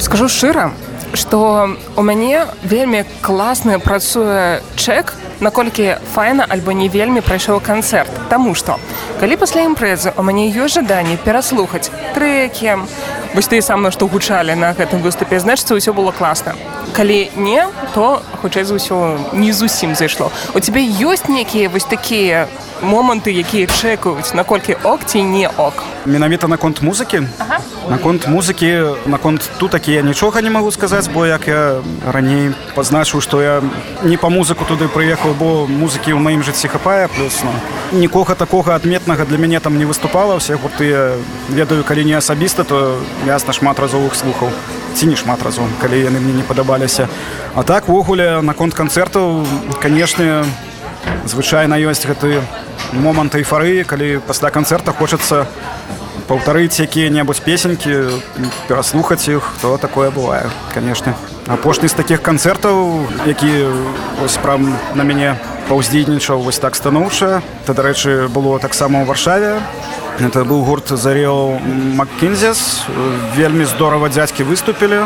Скажу шчыра, што у мяне вельмі класна працуе чэк, наколькі файна альбо не вельмі прайшоў канцэрт. Таму што, калі пасля імпрэзы у мяне ёсць жаданне пераслухаць трэкі, вось тыя самыя, што гучалі на гэтым выступе, значыць, усё было класна. Калі не, то, хутчэй за ўсё, не зусім зайшло. У цябе ёсць нейкія вось такія моманты, якія чэкаюць, наколькі ок ці не ок? Менавіта наконт музыкі? Ага. Наконт музыкі, наконт тутакі я нічога не магу сказаць, бо як я раней пазначыў, што я не па музыку туды прыехаў, бо музыкі ў маім жыцці хапае, плюс нікога такога адметнага для мяне там не выступала. Усе гурты я ведаю, калі не асабіста, то ясна, шмат разоў іх слухаў. Ці не шмат разоў, калі яны мне не падабаліся. А так, увогуле, наконт канцэртаў, канешне, звычайна ёсць гэты момант эйфарыі, калі пасля канцэрта хочацца паўтарыць якія-небудзь песенькі, пераслухаць іх, то такое бывае, канешне. Апошні з такіх канцэртаў, які вось прям на мяне паўздзейнічаў вось так станоўча, это, дарэчы, было таксама ў Варшаве. Это быў гурт The Real McKenzies. Вельмі здорава дзядзькі выступілі.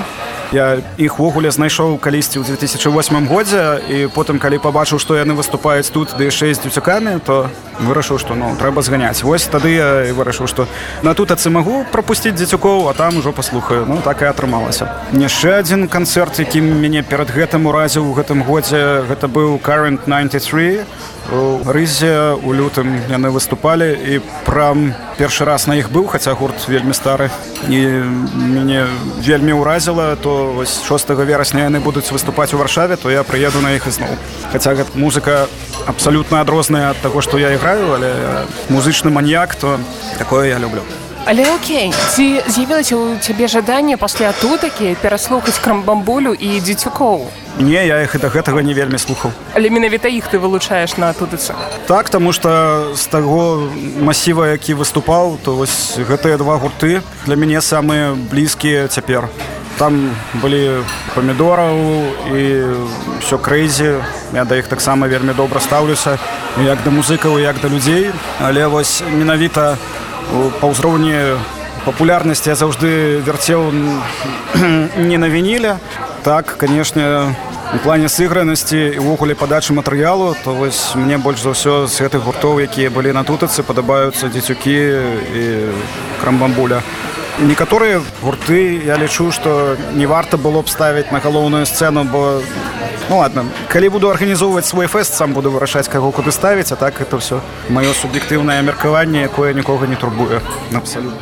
Я іх увогуле знайшоў калісьці ў 2008 годзе, і потым, калі пабачыў, што яны выступаюць тут, ды яшчэ з дзюцюкамі, то вырашыў, што трэба зганяць. Вось тады я і вырашыў, што на тутацы магу прапусціць дзецюкоў, а там ужо паслухаю. Так і атрымалася. Яшчэ адзін канцэрт, які мяне перад гэтым уразіў у гэтым годзе, гэта быў Current 93. У Рызе у лютым яны выступалі, і прям першы раз на іх быў, хаця гурт вельмі стары, і мяне вельмі ўразіла, то вось 6 верасня яны будуць выступаць у Варшаве, то я прыеду на іх ізноў. Хаця гэта музыка абсалютна адрозная ад таго, што я іграю, але музычны маньяк, то такое я люблю. Але окей, ці з'явілася ў цябе жаданне пасля тутакі пераслухаць Крамбамбулю і дзецюкоў? Не, я іх і да гэтага не вельмі слухаў. Але менавіта іх ты вылучаеш на тутацы? Так, таму што з таго масіва, які выступаў, то вось гэтыя два гурты для мяне самыя блізкія цяпер. Там былі Памідораў і ўсё Crazy. Я да іх таксама вельмі добра стаўлюся, як да музыкаў, як да людзей. Але вось менавіта па ўзроўні папулярнасці я заўжды вярцеў не на вініле. Так, канешне, у плане сыгранасці і ўвогуле падачы матэрыялу, то вось мне больш за ўсё з гэтых гуртоў, якія былі на тутацы, падабаюцца дзецюкі і Крамбамбуля. Некаторыя гурты я лічу, што не варта было б ставіць на галоўную сцэну, бо ладно, калі буду арганізоўваць свой фэст, сам буду вырашаць, каго куды ставіць, а так это ўсё маё суб'ектыўнае меркаванне, якое нікога не турбуе абсалютна.